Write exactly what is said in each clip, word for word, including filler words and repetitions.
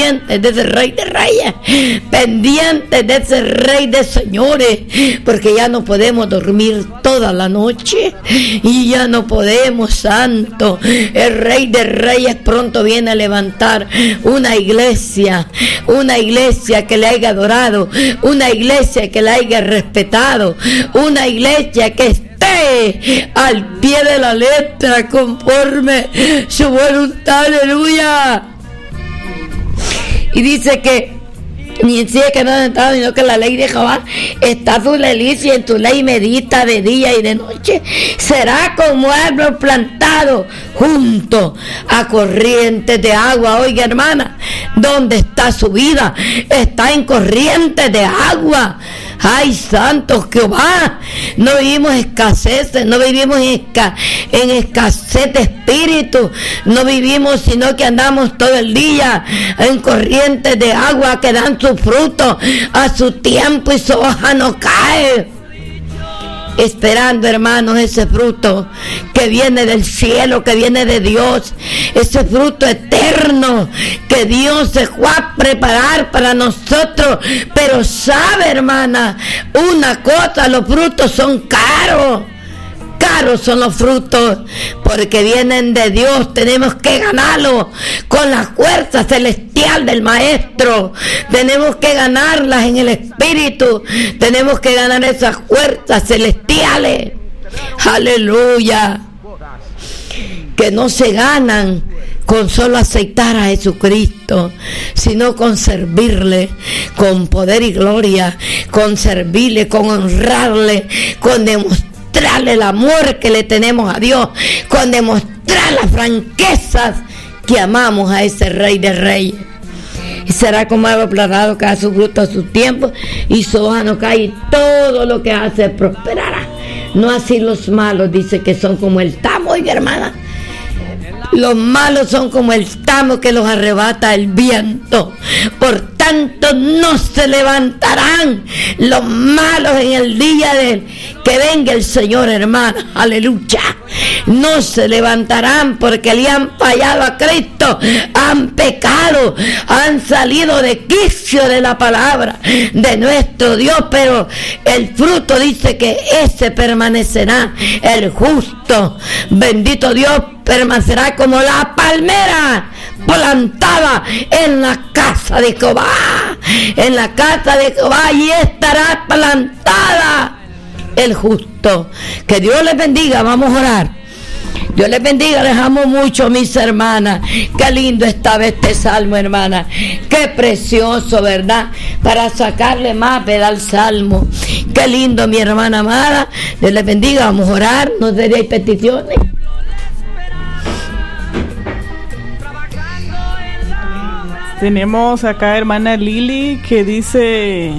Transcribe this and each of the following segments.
pendientes de ese Rey de Reyes, pendientes de ese Rey de Señores, porque ya no podemos dormir toda la noche y ya no podemos, santo. El Rey de Reyes pronto viene a levantar una iglesia, una iglesia que le haya adorado, una iglesia que le haya respetado, una iglesia que esté al pie de la letra conforme su voluntad. Aleluya. Y dice que ni en sí que no ha entrado, sino que la ley de Jehová está su delicia, y en tu ley medita de día y de noche. Será como árbol plantado junto a corrientes de agua. Oiga, hermana, ¿dónde está su vida? Está en corrientes de agua. Ay, santo Jehová, no vivimos escasez, no vivimos en, esca, en escasez de espíritu, no vivimos sino que andamos todo el día en corrientes de agua que dan su fruto a su tiempo y su hoja no cae. Esperando, hermanos, ese fruto que viene del cielo, que viene de Dios, ese fruto eterno que Dios se fue a preparar para nosotros. Pero sabe, hermana, una cosa, los frutos son caros. Caros son los frutos, porque vienen de Dios. Tenemos que ganarlos con la fuerza celestial del Maestro. Tenemos que ganarlas en el Espíritu. Tenemos que ganar esas fuerzas celestiales. Aleluya. Que no se ganan con solo aceptar a Jesucristo, sino con servirle con poder y gloria, con servirle, con honrarle, con demostrar el amor que le tenemos a Dios, con demostrar las franquezas que amamos a ese Rey de Reyes. Y será como árbol plantado que da su fruto a su tiempo y su hoja no cae, y todo lo que hace prosperará. No así los malos, dice que son como el tamo. Oiga, hermana, los malos son como el tamo que los arrebata el viento. Por tanto, no se levantarán los malos en el día de que venga el Señor, hermana. Aleluya. No se levantarán porque le han fallado a Cristo, han pecado, han salido de quicio de la palabra de nuestro Dios. Pero el fruto dice que ese permanecerá, el justo, bendito Dios, permanecerá como la palmera plantada en la casa de Jehová. En la casa de Jehová y estará plantada el justo. Que Dios les bendiga. Vamos a orar. Dios les bendiga, les amo mucho, mis hermanas. Qué lindo estaba este salmo, hermana. Qué precioso, ¿verdad? Para sacarle más, ¿verdad? Al salmo. Qué lindo, mi hermana amada. Dios les bendiga, vamos a orar. ¿No seríais peticiones? Tenemos acá hermana Lili que dice: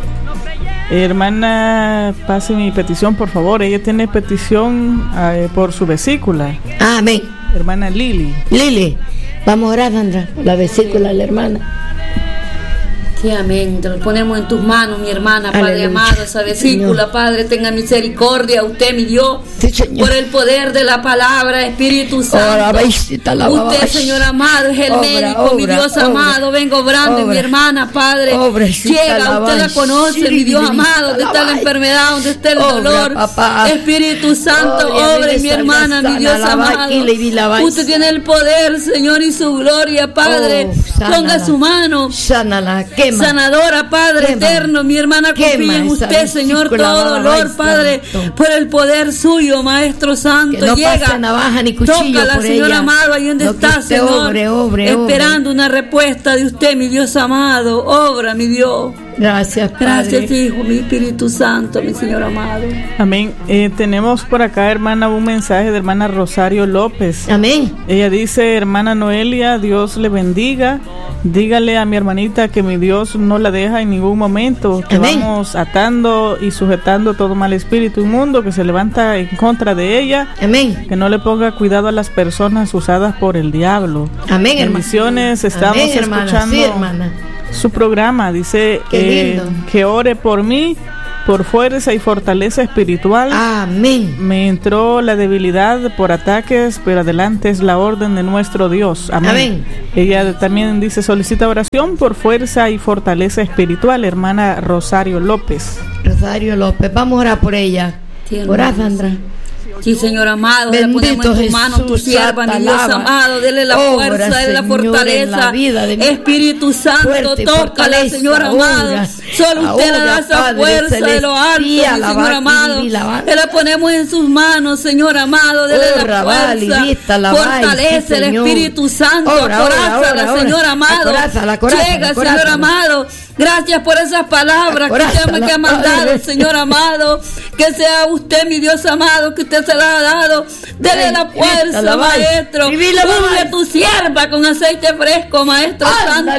hermana, pase mi petición, por favor. Ella tiene petición eh, por su vesícula. Amén. Hermana Lili. Lili, vamos a orar, Sandra, por la vesícula de la hermana. Sí, amén. Te lo ponemos en tus manos, mi hermana, Padre Aleluya. Amado, esa vesícula, Señor. Padre, tenga misericordia, usted, mi Dios, sí, por el poder de la palabra, Espíritu Santo. Oh, usted, Señor amado, es el obra, médico, obra, mi Dios obra, amado, vengo obrando obra, en mi hermana, Padre. Obra, llega, usted la conoce, sí, mi Dios amado, donde está la enfermedad, donde está el obra, dolor. Papá. Espíritu Santo, obra, obra en mi hermana, mi Dios amado. Usted tiene el poder, Señor, y su gloria, Padre. Oh, ponga su mano. Sánala, que sanadora, Padre quema, eterno, mi hermana confía en usted, Señor, todo dolor, Padre, santo. Por el poder suyo, Maestro Santo, no llega, navaja ni cuchillo, tócala, Señor ella. Amado, ahí donde no está, Señor, obre, obre, esperando obre. Una respuesta de usted, mi Dios amado, obra, mi Dios. Gracias, Padre. Gracias, Hijo, mi Espíritu Santo, mi Señor amado. Amén. Eh, tenemos por acá, hermana, un mensaje de hermana Rosario López. Amén. Ella dice: hermana Noelia, Dios le bendiga. Dígale a mi hermanita que mi Dios no la deja en ningún momento, que Amén. Vamos atando y sujetando todo mal espíritu inmundo que se levanta en contra de ella. Amén. Que no le ponga cuidado a las personas usadas por el diablo. Amén, hermana. Bendiciones, estamos Amén, escuchando sí, hermana. Su programa, dice eh, que ore por mí por fuerza y fortaleza espiritual. Amén. Me entró la debilidad por ataques, pero adelante es la orden de nuestro Dios. Amén. Amén. Ella también dice, solicita oración por fuerza y fortaleza espiritual, hermana Rosario López. Rosario López, vamos a orar por ella. Orá, Sandra. Sí, Señor amado, le ponemos en tus manos tu sierva, mi Dios amado, dele la obra, fuerza, dele la fortaleza, la vida de Espíritu Santo, tócala, Señor amado, solo usted le da esa fuerza de lo alto, mi Señor amado, le la ponemos en sus manos, Señor amado, dele la fuerza, fortalece el Espíritu Santo, corázala, Señor amado, llega, Señor amado. Gracias por esas palabras que usted me ha mandado, Señor amado. Que sea usted, mi Dios amado, que usted se la ha dado. Dele la fuerza, maestro. Unge tu sierva con aceite fresco, maestro santo.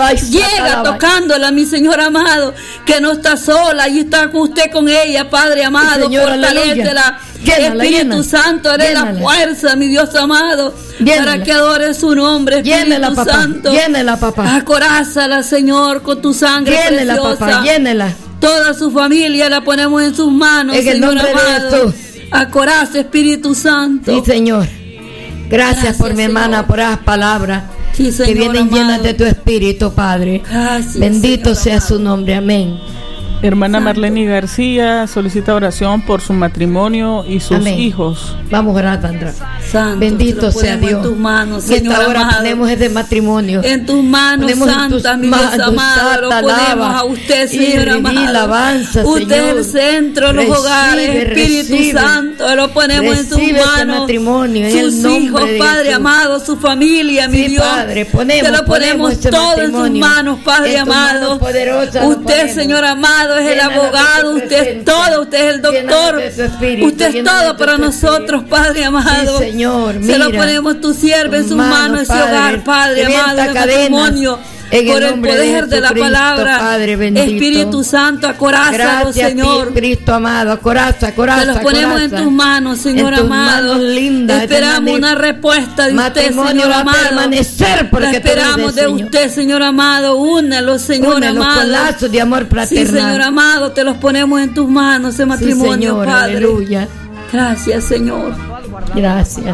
Llega tocándola, mi Señor amado, que no está sola y está usted con ella, Padre amado. Fortalécela. Llénala, Espíritu llena, Santo, dé la fuerza, mi Dios amado, llénala, para que adore su nombre, Espíritu llénala, papá, Santo. Llénela, papá. Acorázala, Señor, con tu sangre llénela, preciosa. Papá, llénela. Toda su familia la ponemos en sus manos, en Señor amado. Acoraza, Espíritu Santo. Sí, Señor. Gracias, Gracias por mi Señor. hermana, por esas palabras sí, Señor, que vienen amado. llenas de tu Espíritu, Padre. Gracias, Bendito Señor, sea amado. su nombre. Amén. Hermana Santo. Marlene García solicita oración por su matrimonio y sus Amén. hijos. Vamos a orar, Sandra. Santo, bendito sea Dios. En tus manos, Señor esta hora amado. ponemos ese matrimonio. En tus manos, ponemos Santa, mi Dios amado. Lo ponemos a usted, Señor amado. Alabanza, usted es el centro de los recibe, hogares, Espíritu recibe, Santo. Lo ponemos en tus manos. Matrimonio, en sus el hijos, de Padre Jesús. amado, su familia, mi sí, Dios. Padre, ponemos, te lo ponemos, ponemos todo en sus manos, Padre en amado. Usted, Señor amado, es el abogado, usted es todo, usted es el doctor, espíritu, usted es todo para nosotros, Padre amado. Sí, Señor, mira, se lo ponemos tu sierva en sus manos, ese hogar, Padre amado, el matrimonio. Por el poder de, de la palabra, Padre bendito. Espíritu Santo, acorázalo, Señor. Ti, Cristo amado, acoraza, acoraza. Te los ponemos acoraza. en tus manos, Señor en tus amado. Manos lindas, esperamos una respuesta de usted, Señor amado. Permanecer porque la esperamos de Señor. usted, Señor amado. Únelo, Señor Únelo amado. Con lazos de amor fraternal. Sí, Señor amado, te los ponemos en tus manos, ese matrimonio, sí, Señor, Padre. Aleluya. Gracias, Señor. Gracias.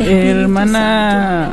Hermana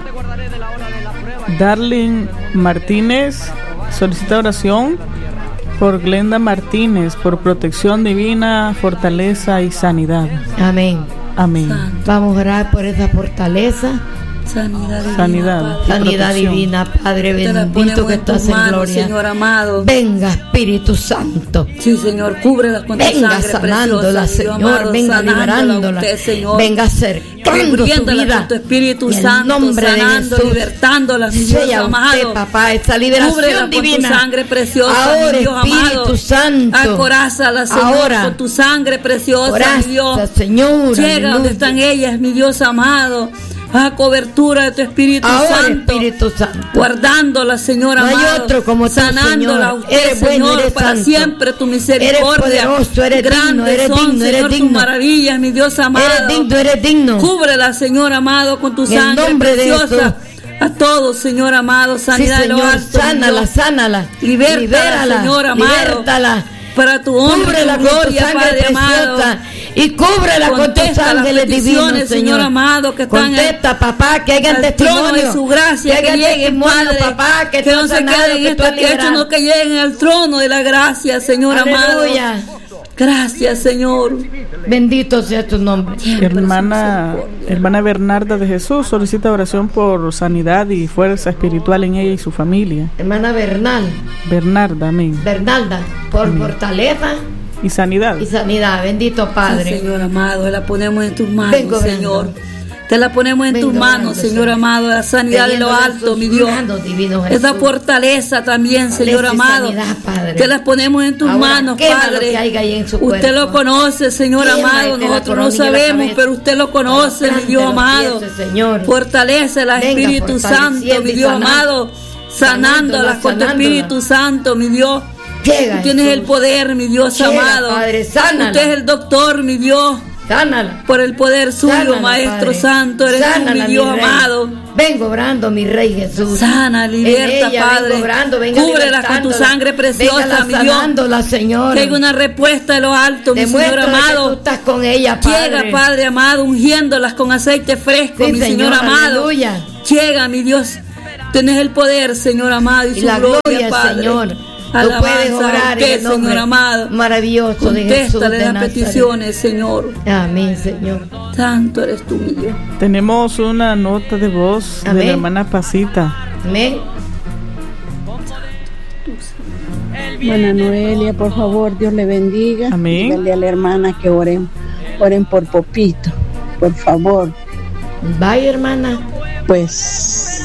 Darlene Martínez solicita oración por Glenda Martínez, por protección divina, fortaleza y sanidad. Amén. Amén. Santo. Vamos a orar por esa fortaleza. Sanidad divina, sanidad, Padre. Sanidad divina, Padre bendito que estás en, en gloria. Señor amado. Venga, Espíritu Santo. Sí, Señor, cúbrela con tu venga sangre sanándola, preciosa, Señor, amado, venga liberándola. Usted, Señor. Venga acercando su vida con tu Espíritu en Santo, nombre sanando, de Jesús. libertándola, mi Sea Dios amado. Usted, papá, esa liberación cúbrela divina. Con tu sangre preciosa, ahora, mi Dios Espíritu amado. Santo. Acorázala, Señor, ahora, con tu sangre preciosa, coraza, mi Dios. Señor, llega aleluya. donde están ellas, mi Dios amado. A cobertura de tu Espíritu ahora, Santo, Espíritu Santo, guardándola, Señor no amado, hay otro como tú, sanándola Señor. usted, Eres bueno, Señor, eres para santo. siempre tu misericordia. Eres poderoso, eres Grandes digno, eres son, digno, eres Señor, digno. tus maravillas, mi Dios amado. Eres digno, eres digno. Cúbrela, Señor amado, con tu en sangre nombre preciosa. De Jesús. A todos, Señor amado, sanidad sí, de lo Señor, alto. sánala, sánala. Libértala, libérala, Señor amado. Libértala. Para tu honra y tu gloria, Padre amado. Y cúbrela con tus ángeles divinos, Señor. Señor amado, que están contesta, papá, que hagan testimonio de su gracia, que, que lleguen, Padre, papá, que, que no se queden en esta tierra, sino que lleguen al trono de la gracia, Señor Aleluya. amado. Gracias, Señor. Bendito sea tu nombre. Hermana, hermana Bernarda de Jesús solicita oración por sanidad y fuerza espiritual en ella y su familia. Hermana Bernal. Bernarda, amén. Bernalda, por amén. Fortaleza. Y sanidad. Y sanidad, bendito Padre. Sí, Señor amado, la ponemos en tus manos, Vengo, Señor. vengo. Te la ponemos en Vengo, tus manos, vengo, Señor amado, la sanidad de lo alto, mi Dios. Divino esa fortaleza también, Señor amado. Sanidad, Padre. Te la ponemos en tus ahora, manos, Padre. En su usted cuerpo. lo conoce, Señor quema amado. Nosotros no sabemos, pero usted lo conoce, mi Dios amado. Señor. Fortalece la Espíritu Santo, mi Dios amado. Sanándolas con tu Espíritu Santo, mi Dios. Llega, tú tienes Jesús. el poder, mi Dios Llega, amado. Padre, sánala. Usted es el doctor, mi Dios. Sánala. Por el poder suyo, Sánala, Maestro Padre. Santo, eres Sánala, tú, mi Dios mi amado. Vengo obrando, mi Rey Jesús. Sana, liberta, ella, Padre. Obrando, cúbrela con tu sangre preciosa, mi Dios. Señora. Que hay una respuesta de lo alto, mi Señor amado. Que tú estás con ella, Padre. Llega, Padre amado, ungiéndolas con aceite fresco, sí, mi Señor, Señor amado. Aleluya. Llega, mi Dios. Tenés el poder, Señor amado, y, y su la gloria, gloria, Padre. Señor. Alabanza, tú puedes orar usted, en el nombre Señor amado. Maravilloso de Jesús de las Nazaret. Peticiones, Señor. Amén, Señor. Santo eres tú, mi Dios. Tenemos una nota de voz Amén. de la hermana Pasita. Amén. Buena Noelia, por favor, Dios le bendiga. Amén. Dígale a la hermana que oren, oren por Popito, por favor. Vaya, hermana. Pues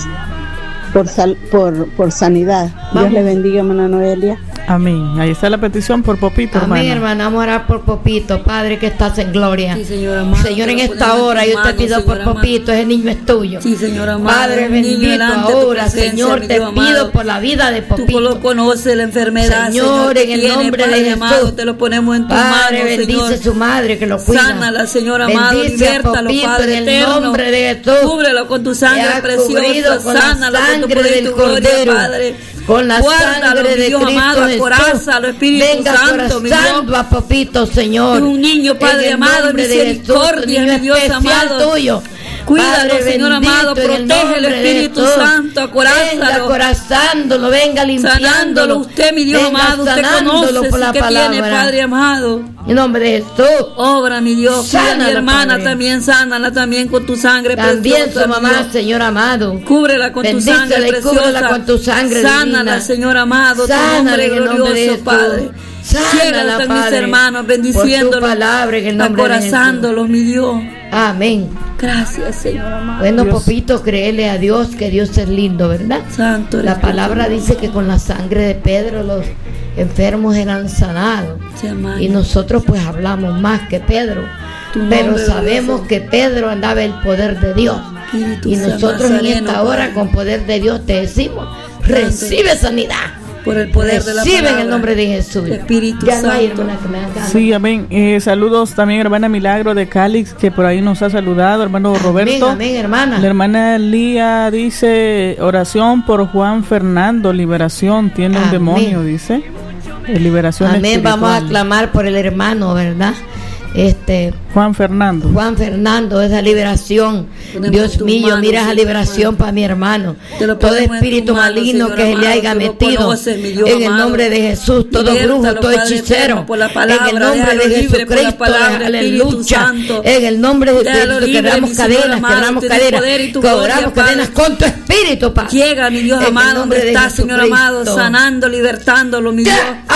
por sal, por por sanidad. Vamos. Dios le bendiga, hermana Noelia. Amén. Ahí está la petición por Popito, hermana. Amén, hermana. Vamos a orar por Popito, Padre, que estás en gloria. Sí, señor amado. Señor, en esta hora yo te pido por Popito, ese niño es tuyo. Sí, señor amado. Padre bendito, ahora, Señor, te pido por la vida de Popito. Tú lo conoces, la enfermedad, Señor, en el nombre de Jesús. Te lo ponemos en tus manos, Padre, bendice su madre, que lo cuida. Sánala, Señor amado, libértalo, Padre, en el nombre de Jesús. Cúbrelo con tu sangre preciosa. Sánalo con tu poder y tu gloria, Padre. Con la Guárdalo, sangre de Dios Cristo amado, Jesús. Corázalo, Espíritu Venga Santo, mi Dios. a Popito, Señor. Es un niño, Padre amado, misericordia, mi Dios amado. Tuyo. Cuídalo, Padre Señor bendito, amado, protege el Espíritu Santo, acorándolo. Venga acorazándolo, venga limpiándolo. Sanándolo usted, mi Dios venga amado, usted conoce por la que palabra. tiene, Padre amado. En nombre de Jesús. Obra, mi Dios. Cuida a mi hermana Padre. también, sánala también con tu sangre también preciosa. También su mamá, Dios. Señor amado. Cúbrela con Bendícela tu sangre preciosa. Cúbrela con tu sangre Sánala, divina. Señor amado, Sánala, tu nombre en el glorioso, nombre de Padre. Sánala, Padre. Mis Padre, hermanos, bendiciéndolos, palabra, en el nombre acorazándolos, mi Dios. Amén. Gracias, Señor amado. Bueno, Dios. Popito, créele a Dios que Dios es lindo, ¿verdad? Santo. La palabra dice que con la sangre de Pedro los enfermos eran sanados. Sí, y nosotros pues hablamos más que Pedro. Pero sabemos que Pedro andaba en el poder de Dios. Espíritu y nosotros en esta hora Padre. Con poder de Dios te decimos, recibe sanidad. Por el poder Recibe de la palabra. en el nombre de Jesús. Espíritu ya no hay Santo. hermana que me haga. Sí, amén. Eh, saludos también, hermana Milagro de Cálix, que por ahí nos ha saludado, hermano Roberto. Amén, amén, hermana. La hermana Lía dice, oración por Juan Fernando, liberación, tiene Amén. un demonio, dice. Eh, liberación Amén, espiritual. vamos a clamar por el hermano, ¿verdad? Este Juan Fernando. Juan Fernando, esa liberación. Ponemos Dios tus mío, manos, mira esa Señor, liberación para mi hermano. Te lo Todo ponemos en espíritu tus manos, maligno Señor que se le amado, haya tú lo metido conoces, mi Dios en el amado. nombre de Jesús, todo Libértalo, brujo, todo Padre hechicero, eterno, por la palabra, en el nombre déjalo de libre por la Jesucristo, palabra, Espíritu aleluya, Santo. en el nombre de Déjalo Cristo, libre, quebramos mi Señor cadenas, amado, quebramos tienes cadenas, poder y tu quebramos gloria, cadenas Padre. con tu espíritu, Padre. Llega, mi Dios En el amado, nombre donde de está, Señor amado, Jesucristo. sanando, libertándolo, mi Dios.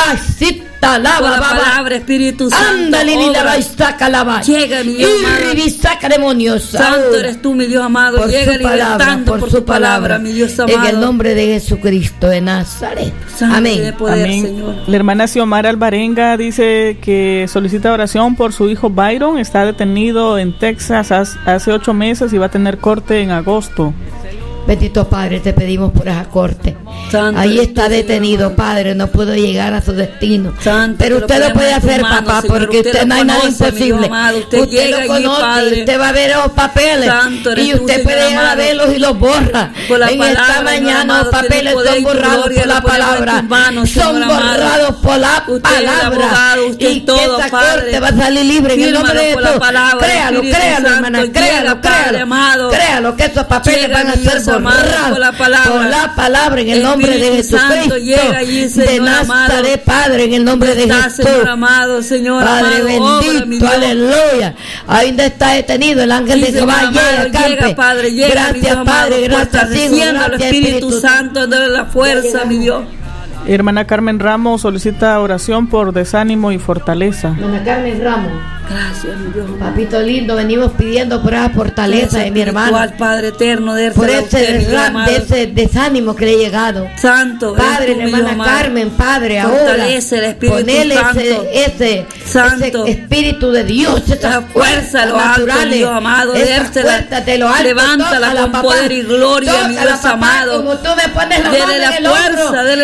Así Por talaba, la baba. palabra, Espíritu Santo. Ándale, ni la obra. va saca la va. Llega, mi Dios amado. Y saca demonios. Santo eres tú, mi Dios amado. Por Llega su palabra, libertando por por, su tu palabra, palabra, mi Dios amado. en el nombre de Jesucristo de Nazaret. Santo Amén. tiene poder, Amén. Señor. La hermana Xiomara Alvarenga dice que solicita oración por su hijo Byron. Está detenido en Texas hace, hace ocho meses y va a tener corte en agosto. Bendito Padre, te pedimos por esa corte. Santo Ahí eres está tú, detenido, Señor. Padre, no pudo llegar a su destino. Santo, pero te lo usted lo ponemos puede en tus hacer, manos, papá, Señor. porque Usted usted lo no hay nada conoce, mi Dios imposible. amado. Usted llega lo allí, conoce, Padre. usted va a ver los papeles Santo eres y tú, usted Señor puede llegar a amado. verlos y los borra. Por la en palabra, esta Señor mañana amado, los papeles tiene poder son y tu borrados gloria, por la lo ponemos en palabra. tus manos, Son Señor amado. borrados por la Usted es el palabra. abogado, usted Y es todo, que esa Padre. corte va a salir libre en el Fírmalo nombre de por la Jesús. palabra, Créalo, Espíritu créalo, Santo. hermana, Llega, créalo, Padre créalo. amado. Créalo que esos papeles Llega, van a mi Dios ser amado, borrados por la palabra. por la palabra en el nombre de Espíritu Santo, Jesucristo llega allí, de Señor amado. Nazaret, Padre, en el nombre de Está, Jesús. Señor amado, Señor Padre amado, obra, mi bendito, Dios. aleluya. Ahí donde está detenido el ángel Sí, de Señor Jehová amado, llega, llega, campe. Padre, llega, mi Gracias, Dios amado, Padre, gracias, Hijo, fortaleciendo al gracias, Espíritu Santo, dándole la fuerza, mi Dios. Hermana Carmen Ramos solicita oración por desánimo y fortaleza. Hermana Carmen Ramos, Gracias, mi Dios. papito lindo, venimos pidiendo por esa fortaleza de mi hermano, Espiritual, Padre eterno, de por ese, desra- de ese desánimo que le ha llegado. Santo, Padre, eres tú, la mi hermana Dios amado. Carmen, Padre, ahora Fortalece el Espíritu ponele Santo. ese, ese, Santo. ese Espíritu de Dios, Esa esas fuerza, lo alto, naturales, Dios amado, esas dérsela. fuerzas de lo alto, Levántala tócala, con papá. poder y gloria, mi Tócala, Dios papá, amado. como tú me pones la Dele mano la en el fuerza, hombro, dele la como fuerza,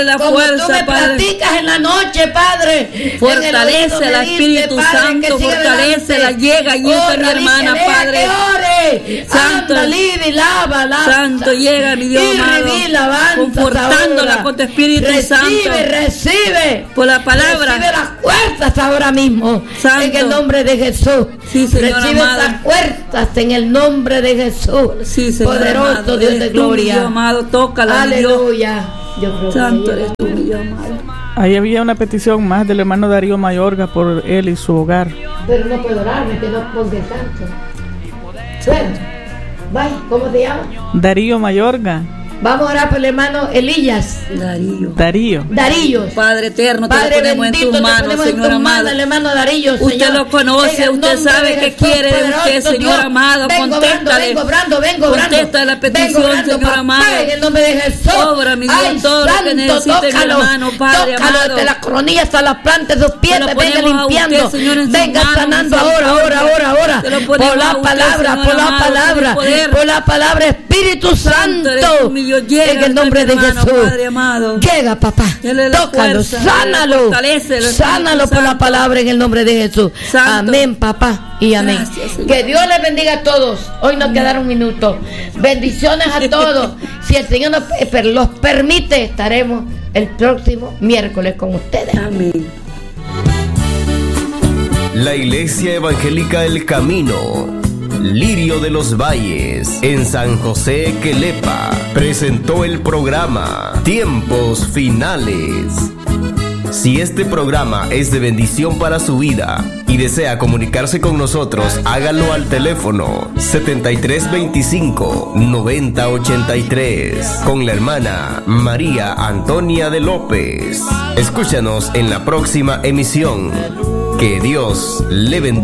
fuerza, tú me Padre. platicas en la noche, Padre. Fortalece al Espíritu Santo, fortalece la llega y esta mi hermana, Padre. Que ore. Santo, anda, libre, lava, lava. Santo, llega mi Dios amado, confortándola con tu Espíritu recibe, Santo. Recibe, recibe. Por la palabra. Recibe las fuerzas ahora mismo. Santo. En el nombre de Jesús. Sí, Señor recibe amado. esas fuerzas en el nombre de Jesús. Sí, Señor poderoso amado. Dios de gloria. Tú, mi Dios amado, tócala, aleluya. Dios. Santo eres tú, mi Dios amado. Ahí había una petición más del hermano Darío Mayorga por él y su hogar. Pero no puedo orarme, que no ponga tanto. Bueno, bye, ¿cómo te llamas? Darío Mayorga. Vamos a orar por el hermano Elías. Darío. Darío. Darío. Padre eterno, Padre te lo ponemos bendito, en tus manos, te ponemos Señor en tus amado. manos, el hermano Darío, usted Señor. lo conoce, usted sabe qué quiere de usted, Señor Dios. amado. Vengo Contéstale. Vengo obrando, vengo obrando. Contesta la petición, orando, Señor papá, amado. en el nombre de Jesús. Obra, mi Dios, Ay, todo santo, lo que necesite, tócalo, mi hermano, Padre tócalo amado. desde las coronillas hasta las plantas de sus pies, Te lo venga ponemos a limpiando. usted, Señor, en sus venga manos, sanando mi ahora, ahora, ahora, ahora. Te lo ponemos Por a la usted, palabra, Señor por la amado, palabra, por el poder. por la palabra, Espíritu Santo eres Santo. tú, mi Dios, llega En el nombre hasta de mi hermano, Jesús. Padre amado. Llega, papá. Dele la Tócalo, fuerza, sánalo. fortalécelo, Sánalo Espíritu por la Santo. palabra en el nombre de Jesús. Santo. Amén, papá. Y amén. Gracias, Señor. Que Dios les bendiga a todos. Hoy nos quedaron un minuto. Bendiciones a todos. Si el Señor nos eh, los permite, estaremos el próximo miércoles con ustedes. Amén. La Iglesia Evangélica El Camino, Lirio de los Valles, en San José, Quelepa, presentó el programa Tiempos Finales. Si este programa es de bendición para su vida y desea comunicarse con nosotros, hágalo al teléfono setenta y tres veinticinco noventa ochenta y tres con la hermana María Antonia de López. Escúchanos en la próxima emisión. Que Dios le bendiga.